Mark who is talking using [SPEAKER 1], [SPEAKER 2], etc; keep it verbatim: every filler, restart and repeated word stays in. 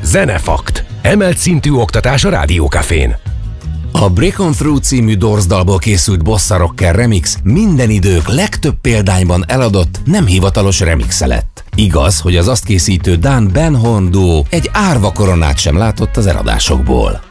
[SPEAKER 1] Zenefakt. Emelt szintű oktatás a Rádiókafén.
[SPEAKER 2] A Break On Through című Doors dalból készült Bossa Rocker remix minden idők legtöbb példányban eladott, nem hivatalos remixe lett. Igaz, hogy az azt készítő Dan Ben Horn duó egy árva koronát sem látott az eladásokból.